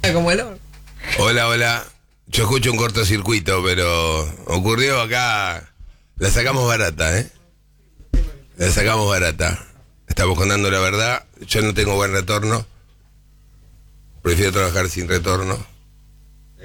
Como el oro. Hola, hola. Yo escucho un cortocircuito, pero ocurrió acá. La sacamos barata, ¿eh? La sacamos barata. Estamos contando la verdad. Yo no tengo buen retorno. Prefiero trabajar sin retorno.